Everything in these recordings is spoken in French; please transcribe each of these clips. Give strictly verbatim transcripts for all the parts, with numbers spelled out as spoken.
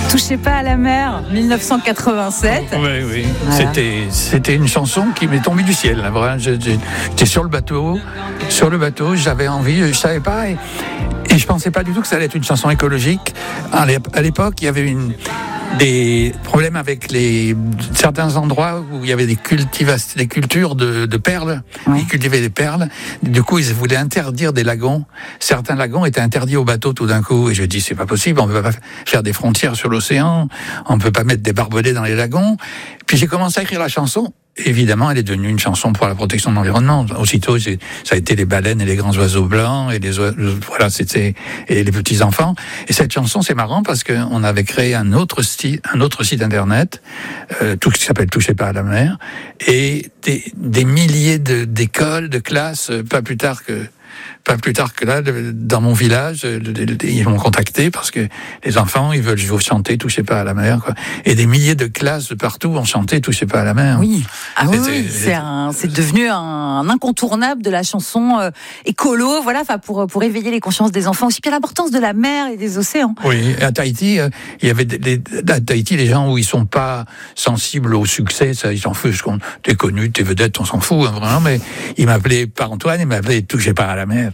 Touchez pas à la mer, dix-neuf cent quatre-vingt-sept. Oui, oui. Voilà. C'était, c'était une chanson qui m'est tombée du ciel. Là, vraiment. J'étais sur le bateau, sur le bateau, j'avais envie, je savais pas, et, et je pensais pas du tout que ça allait être une chanson écologique. À l'époque, il y avait une, des problèmes avec les, certains endroits où il y avait des, cultivas, des cultures de, de perles. Oui. Ils cultivaient des perles. Du coup, ils voulaient interdire des lagons. Certains lagons étaient interdits aux bateaux tout d'un coup. Et je dis, c'est pas possible, on peut pas faire des frontières sur l'océan, on peut pas mettre des barbelés dans les lagons. Puis j'ai commencé à écrire la chanson. Évidemment, elle est devenue une chanson pour la protection de l'environnement. Aussitôt, ça a été les baleines et les grands oiseaux blancs et les oiseaux, voilà, c'était et les petits enfants. Et cette chanson, c'est marrant parce que on avait créé un autre style, un autre site internet, euh, tout ce qui s'appelle Touchez pas à la mer, et des, des milliers de, d'écoles, de classes, pas plus tard que Pas plus tard que là, dans mon village, ils m'ont contacté parce que les enfants, ils veulent chanter Touchez pas à la mer, quoi. Et des milliers de classes de partout ont chanté Touchez pas à la mer. Oui, ah oui, oui. C'est, un, c'est devenu un incontournable de la chanson euh, écolo, voilà, enfin pour pour éveiller les consciences des enfants aussi, puis l'importance de la mer et des océans. Oui, à Tahiti, euh, il y avait des, les, à Tahiti les gens où ils sont pas sensibles au succès, ça, ils s'en foutent. T'es connu, t'es vedette, on s'en fout, hein, vraiment. Mais ils m'appelaient pas Antoine, ils m'appelaient Touchez pas à la mer.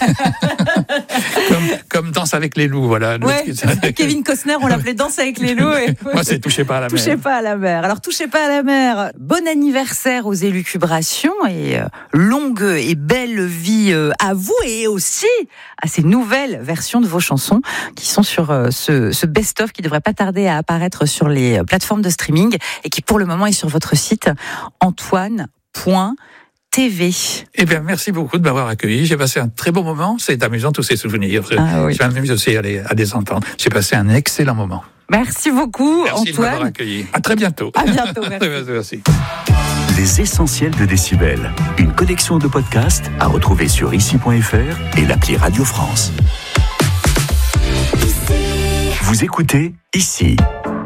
comme, comme Danse avec les loups, voilà. Ouais, Kevin Costner, on l'appelait Danse avec les loups. Et... Moi, c'est Touchez pas à la mer. Touchez pas à la mer. Alors, Touchez pas à la mer. Bon anniversaire aux élucubrations et euh, longue et belle vie euh, à vous et aussi à ces nouvelles versions de vos chansons qui sont sur euh, ce, ce best-of qui devrait pas tarder à apparaître sur les plateformes de streaming et qui, pour le moment, est sur votre site antoine point T V. Eh bien, merci beaucoup de m'avoir accueilli. J'ai passé un très bon moment. C'est amusant, tous ces souvenirs. Ah, oui. Je m'amuse aussi à les, à les entendre. J'ai passé un excellent moment. Merci beaucoup, merci Antoine. Merci de m'avoir accueilli. À très bientôt. À bientôt, merci. Merci. Les essentiels de Décibel. Une collection de podcasts à retrouver sur ici point f r et l'appli Radio France. Vous écoutez Ici.